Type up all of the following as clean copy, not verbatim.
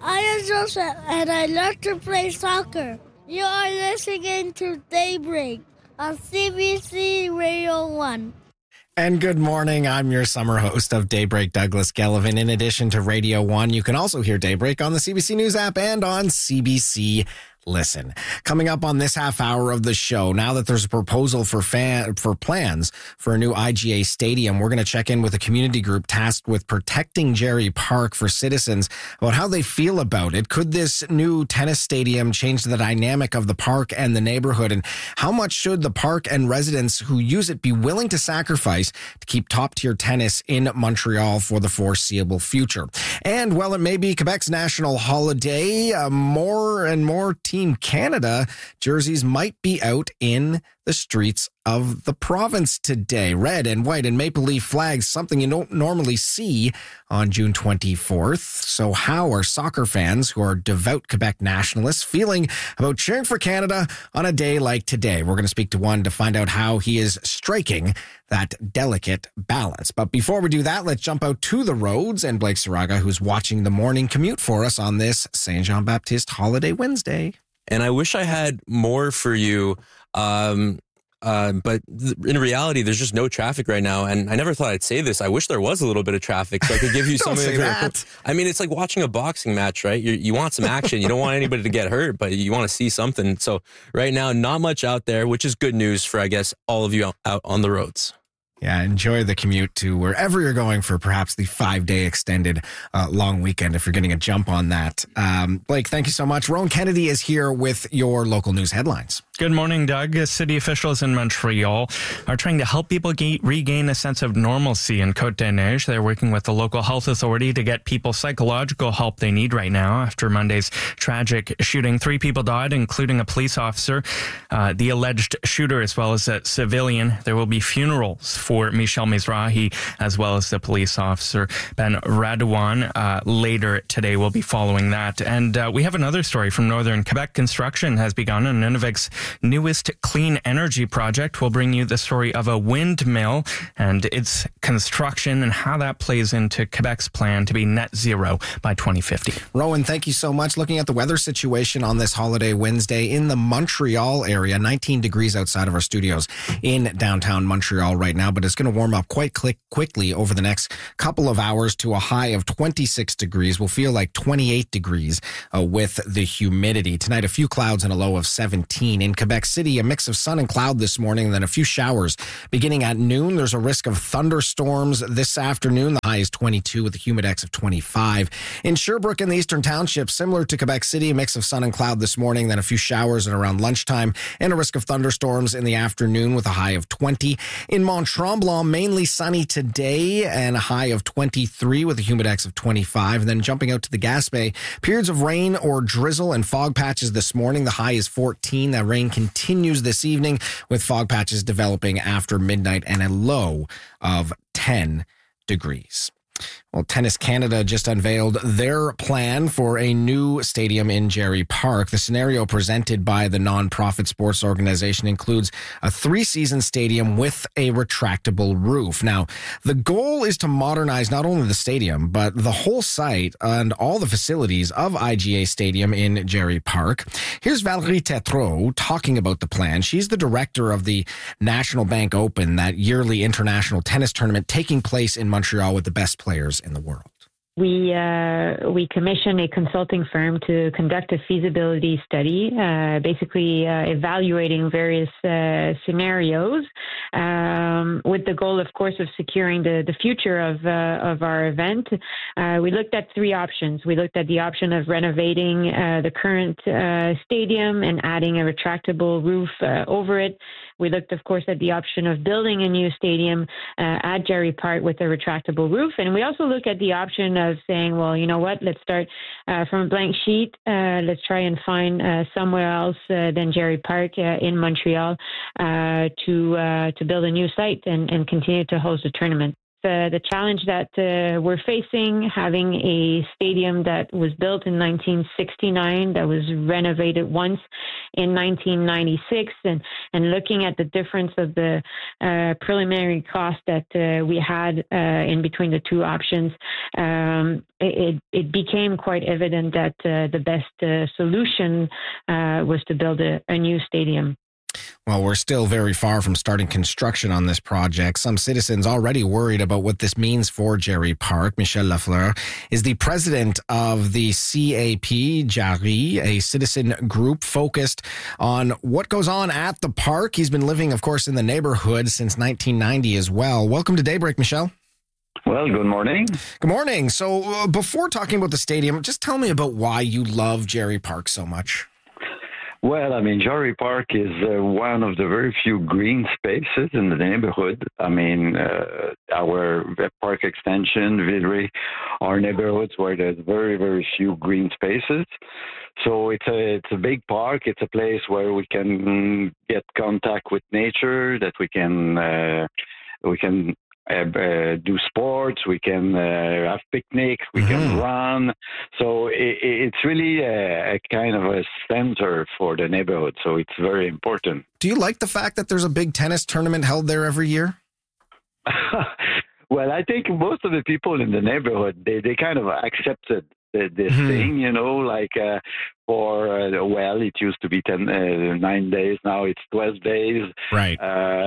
I am Joseph, and I love to play soccer. You are listening to Daybreak on CBC Radio 1. And good morning. I'm your summer host of Daybreak, Douglas Gellivan. In addition to Radio 1, you can also hear Daybreak on the CBC News app and on CBC Listen. Coming up on this half hour of the show, now that there's a proposal for plans for a new IGA stadium, we're going to check in with a community group tasked with protecting Gerry Park for citizens about how they feel about it. Could this new tennis stadium change the dynamic of the park and the neighborhood? And how much should the park and residents who use it be willing to sacrifice to keep top-tier tennis in Montreal for the foreseeable future? And while it may be Quebec's national holiday, more and more Team Canada jerseys might be out in the streets of the province today. Red and white and maple leaf flags, something you don't normally see on June 24th. So how are soccer fans who are devout Quebec nationalists feeling about cheering for Canada on a day like today? We're going to speak to one to find out how he is striking that delicate balance. But before we do that, let's jump out to the roads and Blake Saraga, who's watching the morning commute for us on this Saint Jean Baptiste holiday Wednesday. And I wish I had more for you. But in reality, there's just no traffic right now. And I never thought I'd say this. I wish there was a little bit of traffic so I could give you some of that. I mean, it's like watching a boxing match, right? You want some action. You don't want anybody to get hurt, but you want to see something. So right now, not much out there, which is good news for, I guess, all of you out on the roads. Yeah, enjoy the commute to wherever you're going for perhaps the 5-day extended long weekend if you're getting a jump on that. Blake, thank you so much. Rowan Kennedy is here with your local news headlines. Good morning, Doug. City officials in Montreal are trying to help people regain a sense of normalcy in Côte-des-Neiges. They're working with the local health authority to get people psychological help they need right now. After Monday's tragic shooting, 3 people died, including a police officer, the alleged shooter, as well as a civilian. There will be funerals for Michel Mizrahi, as well as the police officer, Ben Radouan. Later today, we'll be following that. And we have another story from Northern Quebec. Construction has begun on Nunavut's newest clean energy project. We'll bring you the story of a windmill and its construction and how that plays into Quebec's plan to be net zero by 2050. Rowan, thank you so much. Looking at the weather situation on this holiday Wednesday in the Montreal area, 19 degrees outside of our studios in downtown Montreal right now, but it's going to warm up quite quickly over the next couple of hours to a high of 26 degrees. We'll feel like 28 degrees with the humidity. Tonight, a few clouds and a low of 17. In Quebec City, a mix of sun and cloud this morning, and then a few showers beginning at noon. There's a risk of thunderstorms this afternoon. The high is 22 with a humidex of 25. In Sherbrooke in the Eastern Township, similar to Quebec City, a mix of sun and cloud this morning, then a few showers at around lunchtime, and a risk of thunderstorms in the afternoon with a high of 20. In Mont Tremblant, mainly sunny today and a high of 23 with a humidex of 25. And then jumping out to the Gaspé, periods of rain or drizzle and fog patches this morning. The high is 14. That rain continues this evening with fog patches developing after midnight and a low of 10 degrees. Well, Tennis Canada just unveiled their plan for a new stadium in Gerry Park. The scenario presented by the nonprofit sports organization includes a 3-season stadium with a retractable roof. Now, the goal is to modernize not only the stadium, but the whole site and all the facilities of IGA Stadium in Gerry Park. Here's Valérie Tétrault talking about the plan. She's the director of the National Bank Open, that yearly international tennis tournament taking place in Montreal with the best players in the world. We commissioned a consulting firm to conduct a feasibility study, basically evaluating various scenarios, with the goal, of course, of securing the future of our event. We looked at 3 options. We looked at the option of renovating the current stadium and adding a retractable roof over it. We looked, of course, at the option of building a new stadium at Gerry Park with a retractable roof. And we also look at the option of saying, well, you know what, let's start from a blank sheet. Let's try and find somewhere else than Gerry Park in Montreal to build a new site and continue to host a tournament. the challenge that we're facing, having a stadium that was built in 1969, that was renovated once in 1996, and looking at the difference of the preliminary cost that we had in between the two options, it became quite evident that the best solution was to build a new stadium. Well, we're still very far from starting construction on this project. Some citizens already worried about what this means for Gerry Park. Michel Lafleur is the president of the CAP Jarry, a citizen group focused on what goes on at the park. He's been living, of course, in the neighborhood since 1990 as well. Welcome to Daybreak, Michel. Well, good morning. Good morning. So before talking about the stadium, just tell me about why you love Gerry Park so much. Well, I mean, Gerry Park is one of the very few green spaces in the neighborhood. I mean, our park extension, Villeray, are neighborhoods where there's very, very few green spaces. So it's a big park. It's a place where we can get contact with nature, that we can do sports, we can have picnics, we can run. So it's really a kind of a center for the neighborhood. So it's very important. Do you like the fact that there's a big tennis tournament held there every year? Well, I think most of the people in the neighborhood, they kind of accepted this thing, you know, like well, it used to be 9 days. Now it's 12 days. Right.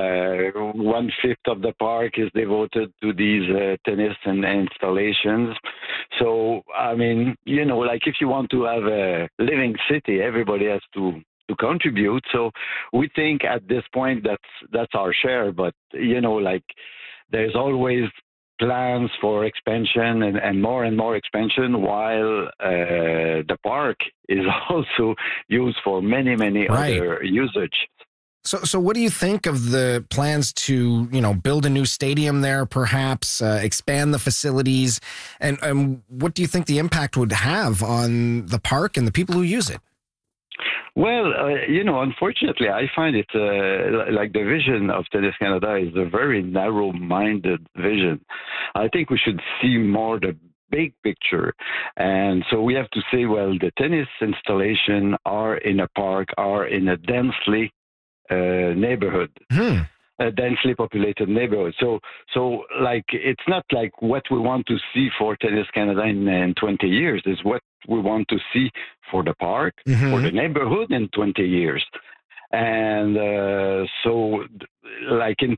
1/5 of the park is devoted to these tennis and installations. So, I mean, you know, like if you want to have a living city, everybody has to contribute. So we think at this point that's our share. But, you know, like there's always plans for expansion and more expansion, while the park is also used for many other usage. So what do you think of the plans to, you know, build a new stadium there, perhaps expand the facilities, and what do you think the impact would have on the park and the people who use it? Well, you know, unfortunately, I find it like the vision of Tennis Canada is a very narrow-minded vision. I think we should see more the big picture. And so we have to say, well, the tennis installation are in a park, are in a densely neighborhood. A densely populated neighborhood. So like, it's not like what we want to see for Tennis Canada in 20 years. It's what we want to see for the park, for the neighborhood in 20 years. And so like in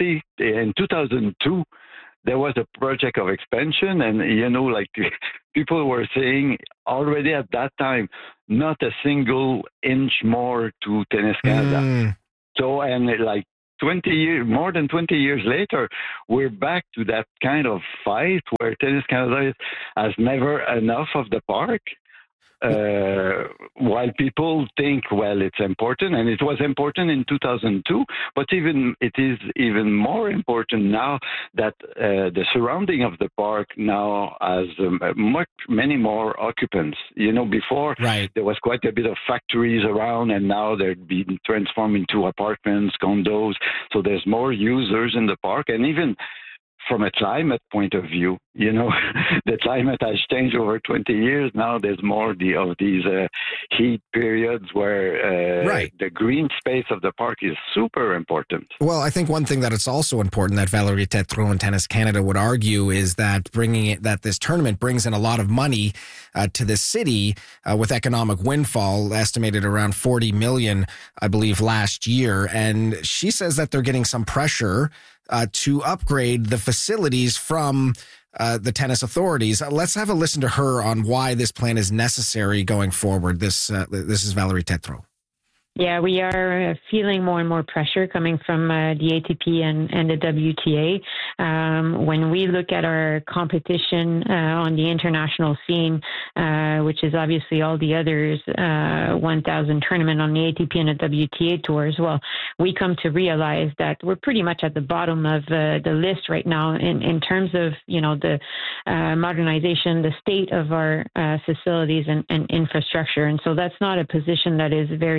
2002, there was a project of expansion, and, you know, like people were saying already at that time, not a single inch more to Tennis Canada. So, and like, 20 years, more than 20 years later, we're back to that kind of fight where Tennis Canada has never enough of the park. While people think, well, it's important, and it was important in 2002, but it is even more important now that the surrounding of the park now has many more occupants. You know, before there was quite a bit of factories around, and now they're being transformed into apartments, condos. So there's more users in the park, and even from a climate point of view, you know, the climate has changed over 20 years. Now there's more of these heat periods where the green space of the park is super important. Well, I think one thing that it's also important that Valérie Tétrault and Tennis Canada would argue is that that this tournament brings in a lot of money to the city with economic windfall, estimated around 40 million, I believe, last year. And she says that they're getting some pressure to upgrade the facilities from the tennis authorities. Let's have a listen to her on why this plan is necessary going forward. This is Valérie Tétrault. Yeah, we are feeling more and more pressure coming from the ATP and the WTA. When we look at our competition on the international scene, which is obviously all the others, 1,000 tournament on the ATP and the WTA tours, well, we come to realize that we're pretty much at the bottom of the list right now in terms of, you know, the modernization, the state of our facilities and infrastructure. And so that's not a position that is very comfortable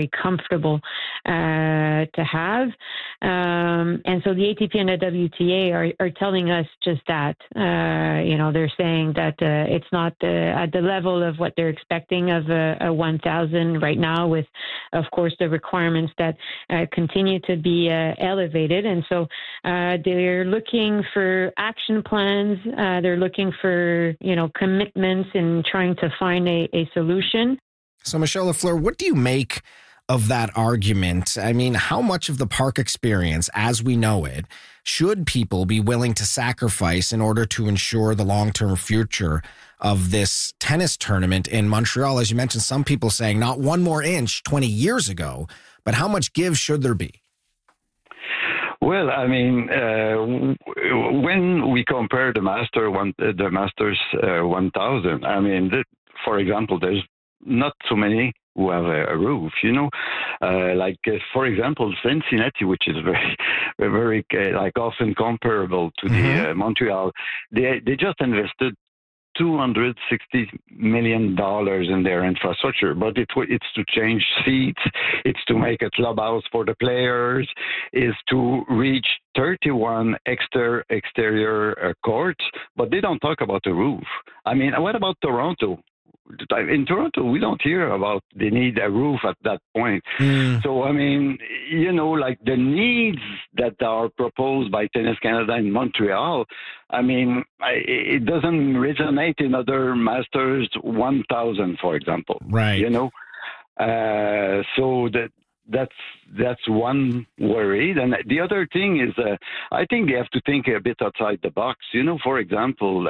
comfortable to have. And so the ATP and the WTA are telling us just that. They're saying that it's not at the level of what they're expecting of a 1,000 right now, with, of course, the requirements that continue to be elevated. And so they're looking for action plans. They're looking for, commitments in trying to find a solution. So, Michelle Lafleur, what do you make of that argument? I mean, how much of the park experience, as we know it, should people be willing to sacrifice in order to ensure the long-term future of this tennis tournament in Montreal? As you mentioned, some people saying not one more inch 20 years ago, but how much give should there be? Well, I mean, when we compare the Masters 1000, I mean, for example, there's not so many who have a roof, for example, Cincinnati, which is very often comparable to the Montreal. They just invested $260 million in their infrastructure, but it's to change seats, it's to make a clubhouse for the players, is to reach 31 exterior courts, but they don't talk about the roof. I mean, what about Toronto? In Toronto, we don't hear about they need a roof at that point. So, I mean, the needs that are proposed by Tennis Canada in Montreal, I mean, it doesn't resonate in other Masters 1000, for example. Right. So that's one worry. And the other thing is, I think they have to think a bit outside the box. For example,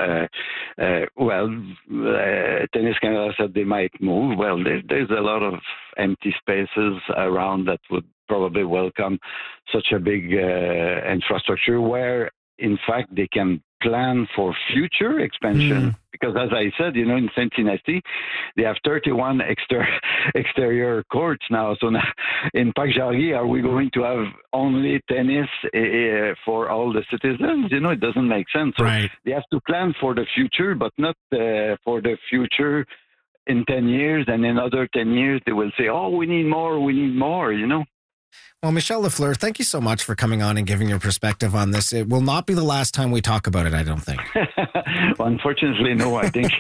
Tennis Canada said they might move. Well, there's a lot of empty spaces around that would probably welcome such a big infrastructure where, in fact, they can plan for future expansion. Because as I said, in Cincinnati, they have 31 exterior courts now. So now in Parc Jarry, are we going to have only tennis for all the citizens? It doesn't make sense. So right. They have to plan for the future, but not for the future in 10 years. And in another 10 years, they will say, we need more, Well, Michelle Lafleur, thank you so much for coming on and giving your perspective on this. It will not be the last time we talk about it, I don't think. Well, unfortunately, no, I think.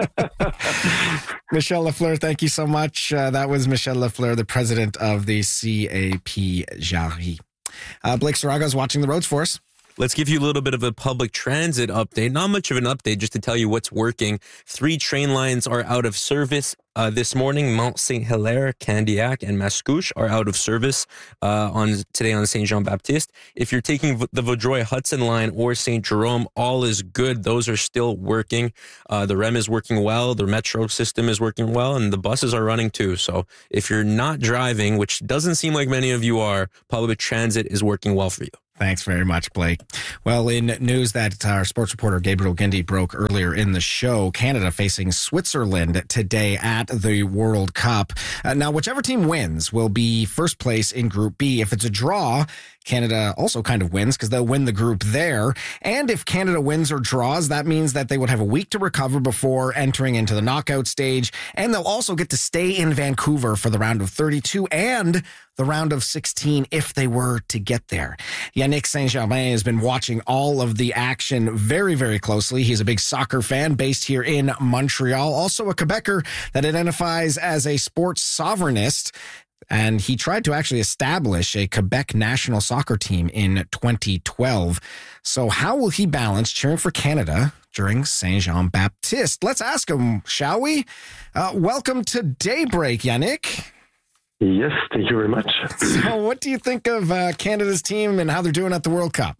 Michelle Lafleur, thank you so much. That was Michelle Lafleur, the president of the CAP Jarry. Blake Saraga is watching the roads for us. Let's give you a little bit of a public transit update. Not much of an update, just to tell you what's working. 3 train lines are out of service this morning. Mont Saint-Hilaire, Candiac, and Mascouche are out of service today on Saint-Jean-Baptiste. If you're taking the Vaudreuil-Hudson line or St. Jerome, all is good. Those are still working. The REM is working well. The metro system is working well, and the buses are running too. So if you're not driving, which doesn't seem like many of you are, public transit is working well for you. Thanks very much, Blake. Well, in news that our sports reporter Gabriel Guindy broke earlier in the show, Canada facing Switzerland today at the World Cup. Now, whichever team wins will be first place in Group B. If it's a draw, Canada also kind of wins because they'll win the group there. And if Canada wins or draws, that means that they would have a week to recover before entering into the knockout stage. And they'll also get to stay in Vancouver for the round of 32 and the round of 16 if they were to get there. Yannick Saint-Germain has been watching all of the action very, very closely. He's a big soccer fan based here in Montreal, also a Quebecer that identifies as a sports sovereignist. And he tried to actually establish a Quebec national soccer team in 2012. So how will he balance cheering for Canada during Saint-Jean-Baptiste? Let's ask him, shall we? Welcome to Daybreak, Yannick. Yes, thank you very much. So what do you think of Canada's team and how they're doing at the World Cup?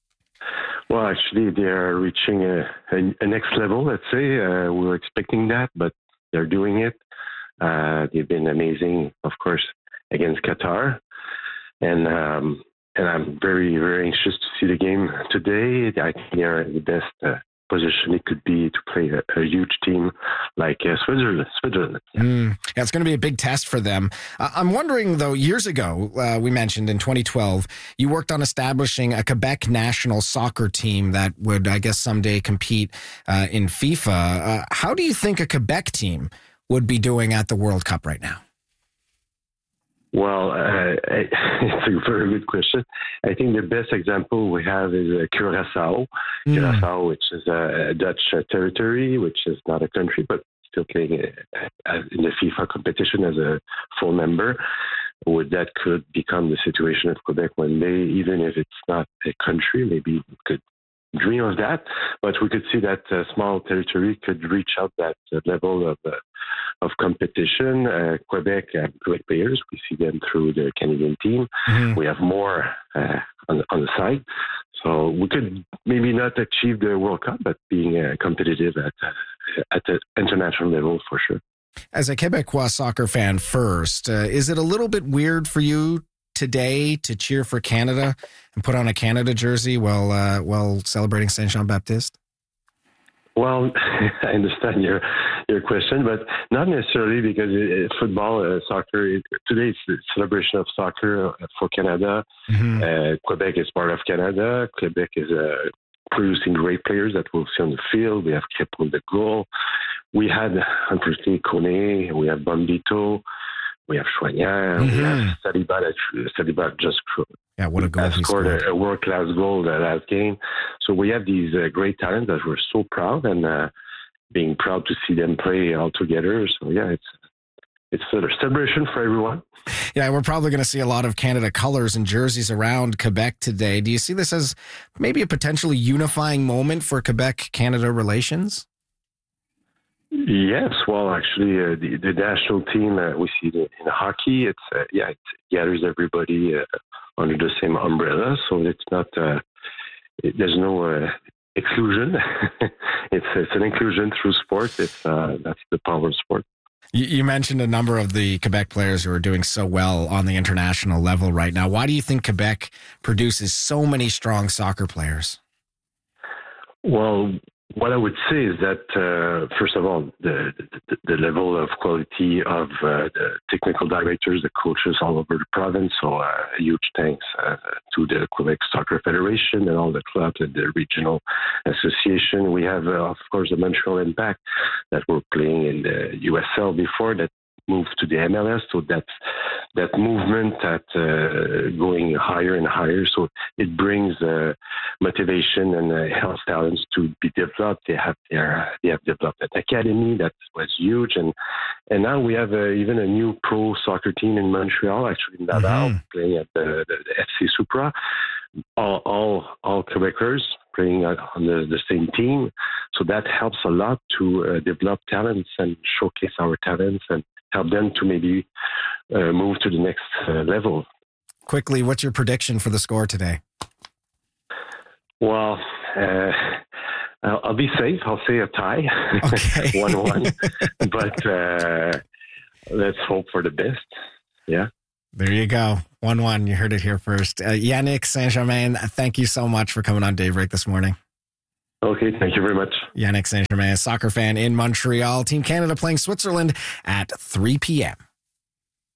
Well, actually, they are reaching a next level, let's say. We were expecting that, but they're doing it. They've been amazing, of course, against Qatar. And I'm very, very anxious to see the game today. I think they are the best position it could be to play a huge team like Switzerland. Yeah, it's going to be a big test for them. I'm wondering, though, years ago, we mentioned in 2012, you worked on establishing a Quebec national soccer team that would, I guess, someday compete in FIFA. How do you think a Quebec team would be doing at the World Cup right now? Well, it's a very good question. I think the best example we have is Curaçao. Curaçao, which is a Dutch territory, which is not a country, but still playing in the FIFA competition as a full member. That could become the situation of Quebec one day, even if it's not a country. Maybe we could dream of that, but we could see that small territory could reach out that level of competition. Quebec have great players. We see them through the Canadian team. We have more on the side. So we could maybe not achieve the World Cup, but being competitive at the international level for sure. As a Quebecois soccer fan first, is it a little bit weird for you today to cheer for Canada and put on a Canada jersey while celebrating Saint Jean Baptiste? Well, I understand your question, but not necessarily, because football, soccer, today it's the celebration of soccer for Canada. Quebec is part of Canada. Quebec is producing great players that we'll see on the field. We have Crépeau the goal. We had, unfortunately, Kone. We have Bombito. We have Chouanière. We have Saliba just what a goal he scored a world-class goal the last game. So we have these great talents that we're so proud, and being proud to see them play all together. So it's a celebration for everyone. Yeah, we're probably going to see a lot of Canada colors and jerseys around Quebec today. Do you see this as maybe a potentially unifying moment for Quebec-Canada relations? Yes, well, actually, the national team, we see it in hockey. It gathers everybody under the same umbrella, so it's not. There's no exclusion. it's an inclusion through sport. That's the power of sport. You mentioned a number of the Quebec players who are doing so well on the international level right now. Why do you think Quebec produces so many strong soccer players? Well, what I would say is that, first of all, the level of quality of the technical directors, the coaches all over the province. So a huge thanks to the Quebec Soccer Federation and all the clubs and the regional association. We have, of course, the Montreal Impact that were playing in the USL before, that moved to the MLS. So that movement going higher and higher. So it brings motivation and helps talents to be developed. They have developed an academy that was huge, and now we have even a new pro soccer team in Montreal, actually in Laval, playing at the FC Supra. All Quebecers playing on the same team. So that helps a lot to develop talents and showcase our talents and help them to maybe move to the next level. Quickly, what's your prediction for the score today? Well, I'll be safe. I'll say a tie, okay. 1-1. But let's hope for the best. Yeah. There you go. 1-1. You heard it here first. Yannick Saint-Germain, thank you so much for coming on Daybreak this morning. Okay, thank you very much. Yannick Saint-Germain, a soccer fan in Montreal. Team Canada playing Switzerland at 3 p.m.